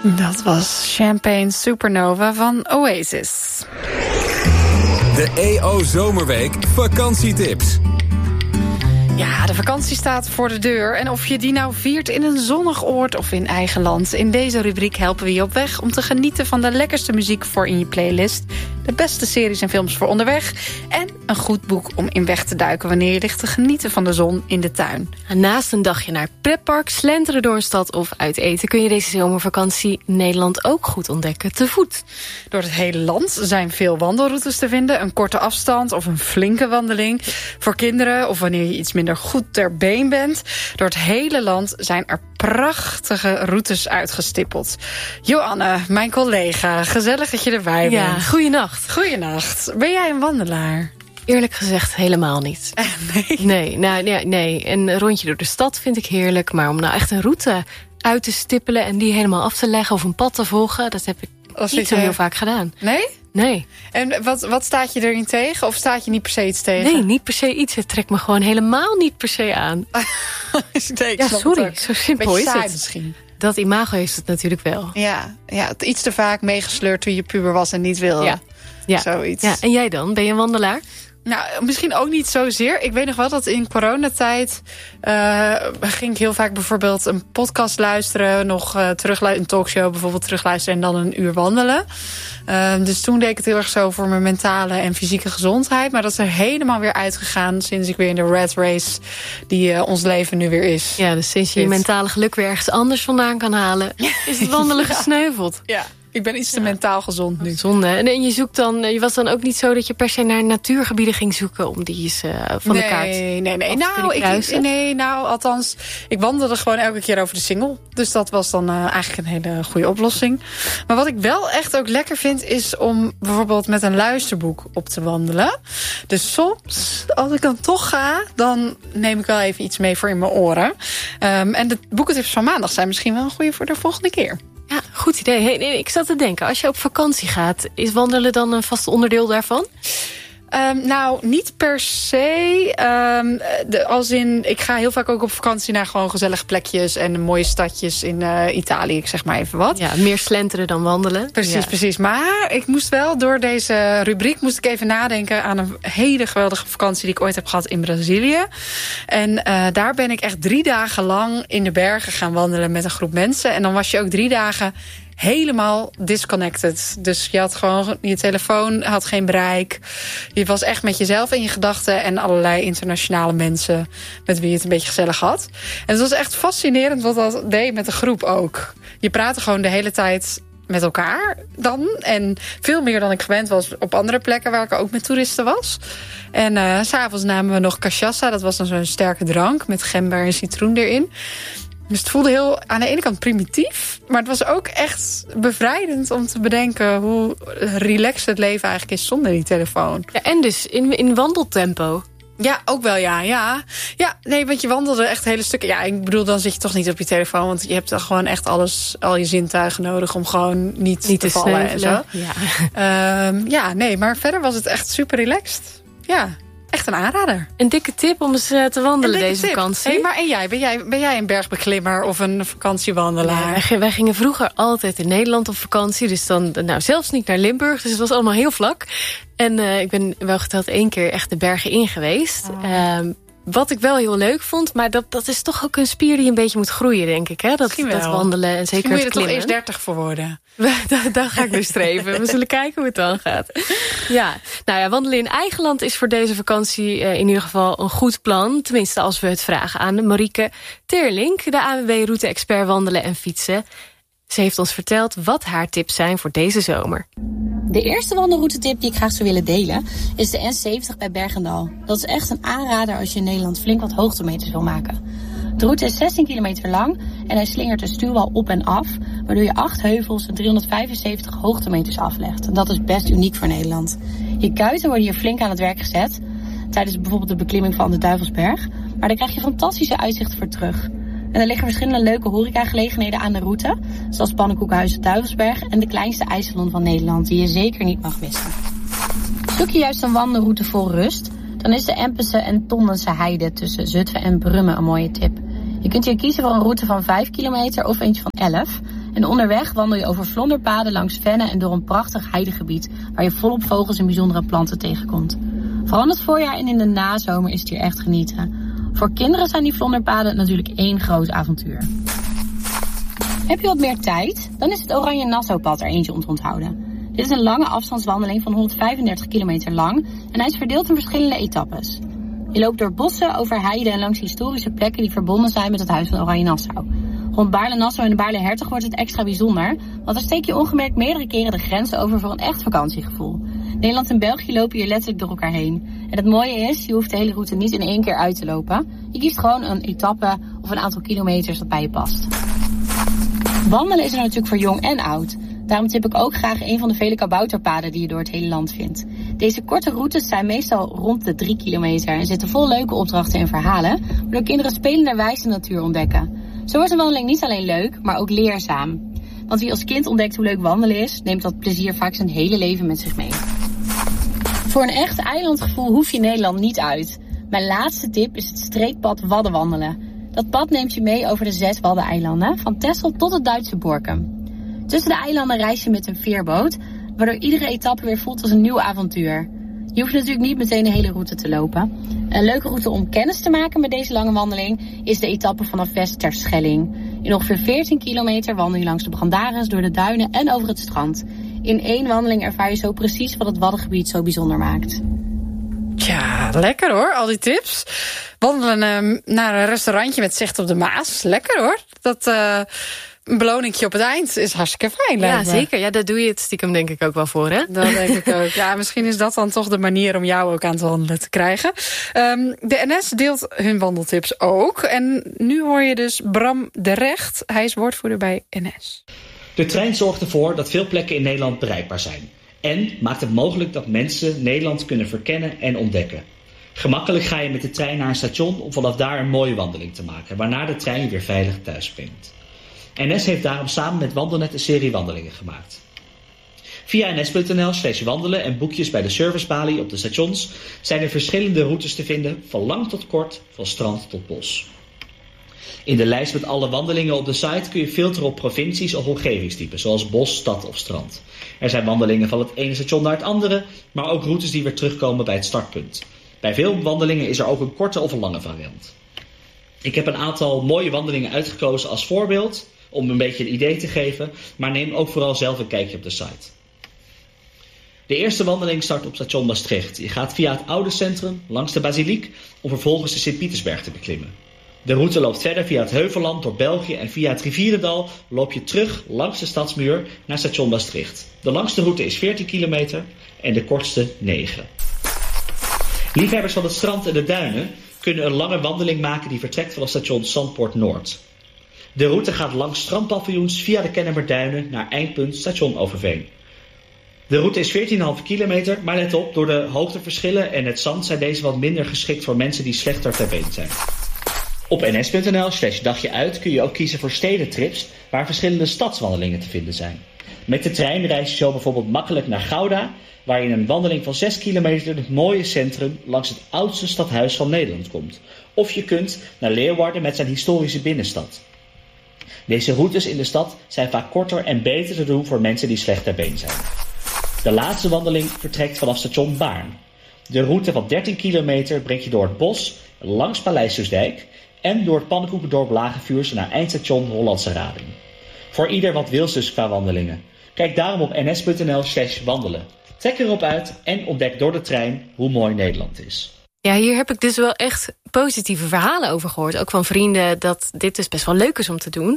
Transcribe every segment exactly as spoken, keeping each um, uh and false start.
Dat was Champagne Supernova van Oasis. De E O Zomerweek vakantietips. Ja, de vakantie staat voor de deur. En of je die nou viert in een zonnig oord of in eigen land. In deze rubriek helpen we je op weg om te genieten van de lekkerste muziek voor in je playlist. De beste series en films voor onderweg. En een goed boek om in weg te duiken wanneer je ligt te genieten van de zon in de tuin. Naast een dagje naar pretpark, slenteren door een stad of uit eten kun je deze zomervakantie Nederland ook goed ontdekken te voet. Door het hele land zijn veel wandelroutes te vinden. Een korte afstand of een flinke wandeling. Voor kinderen of wanneer je iets minder goed ter been bent. Door het hele land zijn er prachtige routes uitgestippeld. Joanne, mijn collega, gezellig dat je erbij bent. Ja, goeienacht. Goeienacht. Ben jij een wandelaar? Eerlijk gezegd helemaal niet. Eh, nee? Nee, nou, nee, nee. Een rondje door de stad vind ik heerlijk. Maar om nou echt een route uit te stippelen en die helemaal af te leggen of een pad te volgen, dat heb ik Als niet zo je... heel vaak gedaan. Nee? Nee. En wat, wat staat je erin tegen? Of staat je niet per se iets tegen? Nee, niet per se iets. Het trekt me gewoon helemaal niet per se aan. nee, ja, sorry. Zo simpel is het. Misschien. Dat imago heeft het natuurlijk wel. Ja, ja, iets te vaak meegesleurd toen je puber was en niet wilde. Ja. Ja. Zoiets. Ja. En jij dan? Ben je een wandelaar? Nou, misschien ook niet zozeer. Ik weet nog wel dat in coronatijd uh, ging ik heel vaak bijvoorbeeld een podcast luisteren, nog uh, terugluisteren, een talkshow bijvoorbeeld terugluisteren en dan een uur wandelen. Uh, dus toen deed ik het heel erg zo voor mijn mentale en fysieke gezondheid. Maar dat is er helemaal weer uitgegaan sinds ik weer in de rat race die uh, ons leven nu weer is. Ja, dus sinds je je mentale geluk weer ergens anders vandaan kan halen, is het wandelen ja. gesneuveld. Ja. Ik ben iets te ja. mentaal gezond nu. Zonde. En je zoekt dan, je was dan ook niet zo dat je per se naar natuurgebieden ging zoeken om die eens uh, van nee, de kaart nee, nee, nee. Nou, ik, nee, nou, althans, ik wandelde gewoon elke keer over de Singel. Dus dat was dan uh, eigenlijk een hele goede oplossing. Maar wat ik wel echt ook lekker vind, is om bijvoorbeeld met een luisterboek op te wandelen. Dus soms, als ik dan toch ga, dan neem ik wel even iets mee voor in mijn oren. Um, en de boekentips van maandag zijn misschien wel een goede voor de volgende keer. Ja, goed idee. Hey, nee, ik zat te denken, als je op vakantie gaat, is wandelen dan een vast onderdeel daarvan? Um, nou, niet per se. Um, de, als in, ik ga heel vaak ook op vakantie naar gewoon gezellige plekjes en mooie stadjes in uh, Italië, ik zeg maar even wat. Ja, meer slenteren dan wandelen. Precies, ja. precies. Maar ik moest wel, door deze rubriek, moest ik even nadenken aan een hele geweldige vakantie die ik ooit heb gehad in Brazilië. En uh, daar ben ik echt drie dagen lang in de bergen gaan wandelen met een groep mensen. En dan was je ook drie dagen helemaal disconnected. Dus je had gewoon, je telefoon had geen bereik. Je was echt met jezelf en je gedachten en allerlei internationale mensen met wie je het een beetje gezellig had. En het was echt fascinerend wat dat deed met de groep ook. Je praatte gewoon de hele tijd met elkaar dan. En veel meer dan ik gewend was op andere plekken waar ik ook met toeristen was. En uh, 's avonds namen we nog cachaça. Dat was dan zo'n sterke drank met gember en citroen erin. Dus het voelde heel aan de ene kant primitief, maar het was ook echt bevrijdend om te bedenken hoe relaxed het leven eigenlijk is zonder die telefoon. Ja, en dus in, in wandeltempo. Ja, ook wel, ja, ja. Ja, nee, want je wandelde echt hele stukken. Ja, ik bedoel, dan zit je toch niet op je telefoon, want je hebt dan gewoon echt alles, al je zintuigen nodig om gewoon niet, niet te, te vallen en zo. Ja. Um, ja, nee, maar verder was het echt super relaxed. Ja. Echt een aanrader. Een dikke tip om eens te wandelen deze tip. vakantie. Hey, maar en jij? Ben, jij? ben jij een bergbeklimmer of een vakantiewandelaar? Ja, wij gingen vroeger altijd in Nederland op vakantie. Dus dan, nou, zelfs niet naar Limburg. Dus het was allemaal heel vlak. En uh, ik ben wel geteld één keer echt de bergen in geweest. Oh. Um, Wat ik wel heel leuk vond, maar dat, dat is toch ook een spier die een beetje moet groeien, denk ik. Hè? Dat, dat wandelen en zeker het klimmen. Moet je er toch eerst dertig voor worden? daar, daar ga ik nu streven. We zullen kijken hoe het dan gaat. Ja, nou ja, wandelen in eigen land is voor deze vakantie uh, in ieder geval een goed plan. Tenminste, als we het vragen aan Marieke Teerlink, de A N W B-route-expert wandelen en fietsen. Ze heeft ons verteld wat haar tips zijn voor deze zomer. De eerste wandelroutetip die ik graag zou willen delen is de N zeventig bij Bergendal. Dat is echt een aanrader als je in Nederland flink wat hoogtemeters wil maken. De route is zestien kilometer lang en hij slingert de stuwwal op en af, waardoor je acht heuvels en driehonderdvijfenzeventig hoogtemeters aflegt. En dat is best uniek voor Nederland. Je kuiten worden hier flink aan het werk gezet, tijdens bijvoorbeeld de beklimming van de Duivelsberg, maar daar krijg je fantastische uitzichten voor terug. En er liggen verschillende leuke horecagelegenheden aan de route, zoals Pannenkoekenhuis Duivelsberg en de kleinste ijssalon van Nederland, die je zeker niet mag missen. Zoek je juist een wandelroute vol rust, dan is de Empese en Tondense heide tussen Zutphen en Brummen een mooie tip. Je kunt hier kiezen voor een route van vijf kilometer of eentje van elf. En onderweg wandel je over vlonderpaden langs vennen en door een prachtig heidegebied waar je volop vogels en bijzondere planten tegenkomt. Vooral in het voorjaar en in de nazomer is het hier echt genieten. Voor kinderen zijn die vlonderpaden natuurlijk één groot avontuur. Heb je wat meer tijd? Dan is het Oranje Nassaupad er eentje om te onthouden. Dit is een lange afstandswandeling van honderdvijfendertig kilometer lang en hij is verdeeld in verschillende etappes. Je loopt door bossen, over heiden en langs historische plekken die verbonden zijn met het Huis van Oranje Nassau. Rond Baarle-Nassau en de Baarle-Hertog wordt het extra bijzonder, want dan steek je ongemerkt meerdere keren de grenzen over voor een echt vakantiegevoel. Nederland en België lopen hier letterlijk door elkaar heen. En het mooie is, je hoeft de hele route niet in één keer uit te lopen. Je kiest gewoon een etappe of een aantal kilometers dat bij je past. Wandelen is er natuurlijk voor jong en oud. Daarom tip ik ook graag een van de vele kabouterpaden die je door het hele land vindt. Deze korte routes zijn meestal rond de drie kilometer en zitten vol leuke opdrachten en verhalen, waardoor kinderen spelenderwijs de natuur ontdekken. Zo wordt een wandeling niet alleen leuk, maar ook leerzaam. Want wie als kind ontdekt hoe leuk wandelen is, neemt dat plezier vaak zijn hele leven met zich mee. Voor een echt eilandgevoel hoef je Nederland niet uit. Mijn laatste tip is het streekpad Waddenwandelen. Dat pad neemt je mee over de zes Waddeneilanden, van Texel tot het Duitse Borkum. Tussen de eilanden reis je met een veerboot, waardoor iedere etappe weer voelt als een nieuw avontuur. Je hoeft natuurlijk niet meteen de hele route te lopen. Een leuke route om kennis te maken met deze lange wandeling is de etappe vanaf West ter Schelling. In ongeveer veertien kilometer wandel je langs de Brandaris, door de duinen en over het strand. In één wandeling ervaar je zo precies wat het Waddengebied zo bijzonder maakt. Tja, lekker hoor, al die tips. Wandelen uh, naar een restaurantje met zicht op de Maas. Lekker hoor. Dat uh, een beloningje op het eind is hartstikke fijn. Ja, zeker. Ja, daar doe je het stiekem denk ik ook wel voor, hè? Dat denk ik ook. Ja, misschien is dat dan toch de manier om jou ook aan het wandelen te krijgen. Um, de N S deelt hun wandeltips ook. En nu hoor je dus Bram de Recht. Hij is woordvoerder bij N S. De trein zorgt ervoor dat veel plekken in Nederland bereikbaar zijn. En maakt het mogelijk dat mensen Nederland kunnen verkennen en ontdekken. Gemakkelijk ga je met de trein naar een station om vanaf daar een mooie wandeling te maken, waarna de trein je weer veilig thuis brengt. N S heeft daarom samen met Wandelnet een serie wandelingen gemaakt. Via ns punt n l slash wandelen en boekjes bij de servicebalie op de stations zijn er verschillende routes te vinden, van lang tot kort, van strand tot bos. In de lijst met alle wandelingen op de site kun je filteren op provincies of omgevingstypen, zoals bos, stad of strand. Er zijn wandelingen van het ene station naar het andere, maar ook routes die weer terugkomen bij het startpunt. Bij veel wandelingen is er ook een korte of een lange variant. Ik heb een aantal mooie wandelingen uitgekozen als voorbeeld, om een beetje een idee te geven, maar neem ook vooral zelf een kijkje op de site. De eerste wandeling start op station Maastricht. Je gaat via het oude centrum langs de basiliek om vervolgens de Sint-Pietersberg te beklimmen. De route loopt verder via het Heuvelland door België en via het Rivierendal loop je terug langs de stadsmuur naar station Maastricht. De langste route is veertien kilometer en de kortste negen. Liefhebbers van het strand en de duinen kunnen een lange wandeling maken die vertrekt vanaf station Zandpoort Noord. De route gaat langs strandpaviljoens via de Kennemerduinen naar eindpunt station Overveen. De route is veertien komma vijf kilometer, maar let op, door de hoogteverschillen en het zand zijn deze wat minder geschikt voor mensen die slechter ter been zijn. Op ns punt n l slash dagje uit kun je ook kiezen voor stedentrips waar verschillende stadswandelingen te vinden zijn. Met de trein reis je zo bijvoorbeeld makkelijk naar Gouda, waar je in een wandeling van zes kilometer het mooie centrum langs het oudste stadhuis van Nederland komt. Of je kunt naar Leeuwarden met zijn historische binnenstad. Deze routes in de stad zijn vaak korter en beter te doen voor mensen die slecht ter been zijn. De laatste wandeling vertrekt vanaf station Baarn. De route van dertien kilometer brengt je door het bos, langs Paleis Soesdijk en door het pannenkoekendorp Lagevuurs naar eindstation Hollandse Rading. Voor ieder wat wils dus qua wandelingen. Kijk daarom op ns punt n l slash wandelen. Trek erop uit en ontdek door de trein hoe mooi Nederland is. Ja, hier heb ik dus wel echt positieve verhalen over gehoord. Ook van vrienden dat dit dus best wel leuk is om te doen.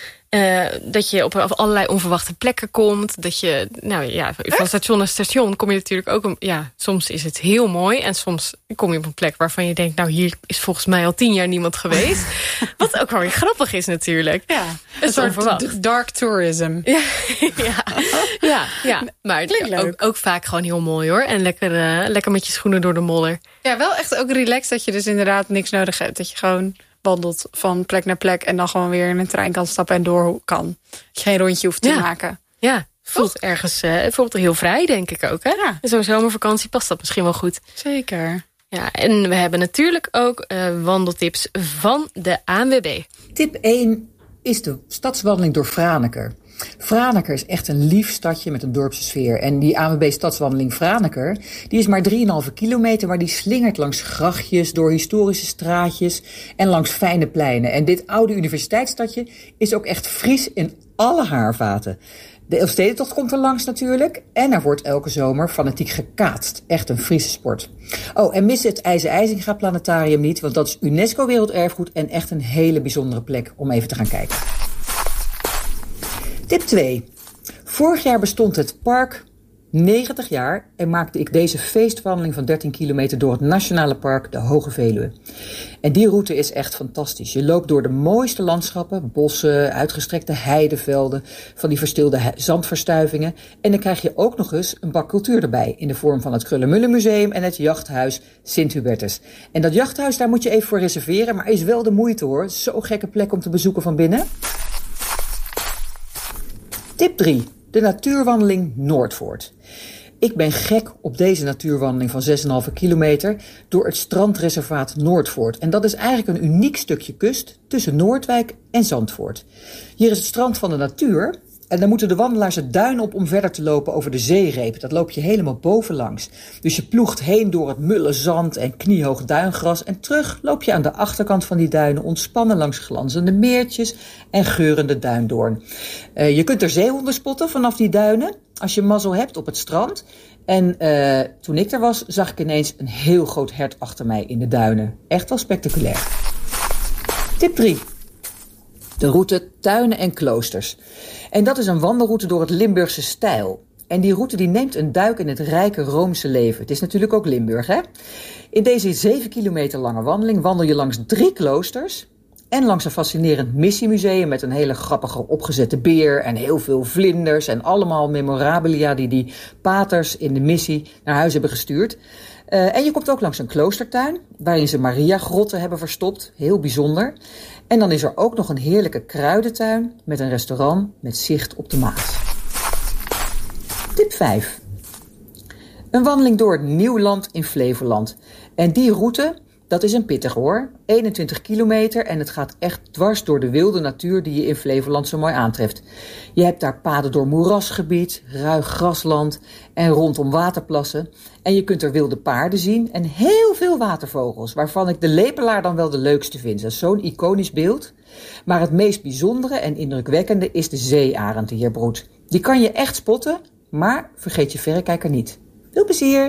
Uh, dat je op allerlei onverwachte plekken komt. Dat je, nou ja, van station naar station kom je natuurlijk ook... Een, ja, soms is het heel mooi en soms kom je op een plek waarvan je denkt... nou, hier is volgens mij al tien jaar niemand geweest. Wat ook wel weer grappig is natuurlijk. Ja, een soort dark tourism. Ja, ja, ja, ja. Maar ook, ook vaak gewoon heel mooi hoor. En lekker, uh, lekker met je schoenen door de modder. Ja, wel echt ook relaxed dat je dus inderdaad niks nodig hebt. Dat je gewoon wandelt van plek naar plek en dan gewoon weer in een trein kan stappen en door kan. Dat je geen rondje hoeft te ja. maken. Ja, voelt oh. ergens uh, voelt heel vrij, denk ik ook. Hè? Ja. In zo'n zomervakantie past dat misschien wel goed. Zeker. Ja, en we hebben natuurlijk ook uh, wandeltips van de A N W B. Tip één is de stadswandeling door Franeker. Franeker is echt een lief stadje met een dorpse sfeer. En die A N W B stadswandeling Franeker, die is maar drieënhalve kilometer, maar die slingert langs grachtjes, door historische straatjes en langs fijne pleinen. En dit oude universiteitsstadje is ook echt Fries in alle haarvaten. De Elfstedentocht komt er langs natuurlijk. En er wordt elke zomer fanatiek gekaatst. Echt een Friese sport. Oh, en mis het IJzer IJzinga Planetarium niet, want dat is UNESCO Werelderfgoed en echt een hele bijzondere plek om even te gaan kijken. Tip twee. Vorig jaar bestond het park negentig jaar en maakte ik deze feestwandeling van dertien kilometer door het Nationale Park de Hoge Veluwe. En die route is echt fantastisch. Je loopt door de mooiste landschappen, bossen, uitgestrekte heidevelden, van die verstilde zandverstuivingen. En dan krijg je ook nog eens een bak cultuur erbij, in de vorm van het Krullenmullen Museum en het jachthuis Sint-Hubertus. En dat jachthuis, daar moet je even voor reserveren, maar is wel de moeite hoor. Zo'n gekke plek om te bezoeken van binnen. Tip drie. De natuurwandeling Noordvoort. Ik ben gek op deze natuurwandeling van zes komma vijf kilometer door het strandreservaat Noordvoort. En dat is eigenlijk een uniek stukje kust tussen Noordwijk en Zandvoort. Hier is het strand van de natuur. En dan moeten de wandelaars het duin op om verder te lopen over de zeereep. Dat loop je helemaal bovenlangs. Dus je ploegt heen door het mulle zand en kniehoog duingras. En terug loop je aan de achterkant van die duinen ontspannen langs glanzende meertjes en geurende duindoorn. Uh, je kunt er zeehonden spotten vanaf die duinen als je mazzel hebt op het strand. En uh, toen ik er was, zag ik ineens een heel groot hert achter mij in de duinen. Echt wel spectaculair. Tip drie. De route Tuinen en Kloosters. En dat is een wandelroute door het Limburgse stijl. En die route die neemt een duik in het rijke Roomse leven. Het is natuurlijk ook Limburg, hè? In deze zeven kilometer lange wandeling wandel je langs drie kloosters en langs een fascinerend missiemuseum met een hele grappige opgezette beer en heel veel vlinders en allemaal memorabilia die die paters in de missie naar huis hebben gestuurd. Uh, en je komt ook langs een kloostertuin waarin ze Maria-grotten hebben verstopt. Heel bijzonder. En dan is er ook nog een heerlijke kruidentuin met een restaurant met zicht op de Maas. Tip vijf. Een wandeling door het Nieuwland in Flevoland. En die route, dat is een pittig hoor. eenentwintig kilometer en het gaat echt dwars door de wilde natuur die je in Flevoland zo mooi aantreft. Je hebt daar paden door moerasgebied, ruig grasland en rondom waterplassen. En je kunt er wilde paarden zien en heel veel watervogels, waarvan ik de lepelaar dan wel de leukste vind. Dat is zo'n iconisch beeld. Maar het meest bijzondere en indrukwekkende is de zeearend die hier broedt. Die kan je echt spotten, maar vergeet je verrekijker niet. Veel plezier!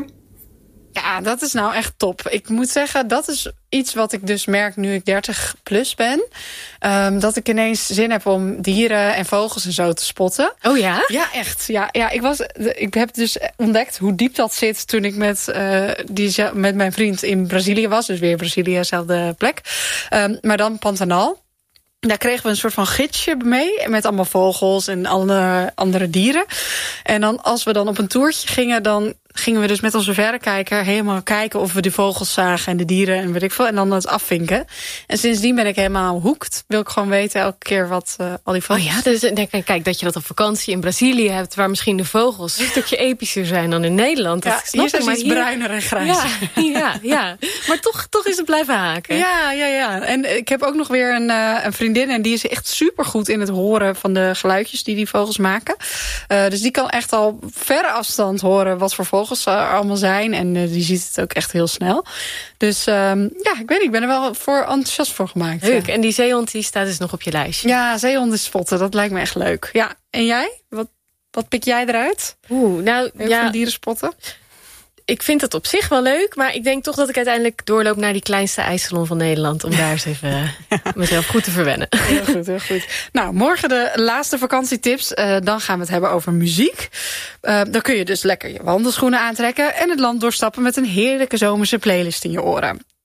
Ja, dat is nou echt top. Ik moet zeggen, dat is iets wat ik dus merk nu ik dertig plus ben. Um, dat ik ineens zin heb om dieren en vogels en zo te spotten. Oh ja? Ja, echt. Ja, ja, ik, was, ik heb dus ontdekt hoe diep dat zit toen ik met, uh, die, met mijn vriend in Brazilië was. Dus weer Brazilië, dezelfde plek. Um, maar dan Pantanal. Daar kregen we een soort van gidsje mee met allemaal vogels en alle andere dieren. En dan als we dan op een toertje gingen, dan gingen we dus met onze verrekijker helemaal kijken of we de vogels zagen en de dieren en weet ik veel. En dan het afvinken. En sindsdien ben ik helemaal hoekt. Wil ik gewoon weten elke keer wat uh, al die vogels. Oh ja, dus denk, kijk dat je dat op vakantie in Brazilië hebt, waar misschien de vogels een stukje epischer zijn dan in Nederland. Ja, dat snap hier zijn ik, maar iets hier... bruiner en grijzer. Ja, ja, ja. Maar toch, toch is het blijven haken. Ja, ja, ja. En ik heb ook nog weer een, uh, een vriendin en die is echt supergoed in het horen van de geluidjes die die vogels maken. Uh, dus die kan echt al verre afstand horen wat voor vogels er allemaal zijn. En uh, die ziet het ook echt heel snel. Dus um, ja, ik weet niet, ik ben er wel voor enthousiast voor gemaakt. Leuk. Ja. En die zeehond die staat dus nog op je lijstje. Ja, zeehonden spotten, dat lijkt me echt leuk. Ja, en jij? Wat, wat pik jij eruit? Oeh, nou Heel ja. van dieren spotten? Ik vind het op zich wel leuk, maar ik denk toch dat ik uiteindelijk doorloop naar die kleinste ijssalon van Nederland. Om daar eens even ja. mezelf goed te verwennen. Heel goed, heel goed. Nou, morgen de laatste vakantietips. Uh, dan gaan we het hebben over muziek. Uh, dan kun je dus lekker je wandelschoenen aantrekken en het land doorstappen met een heerlijke zomerse playlist in je oren.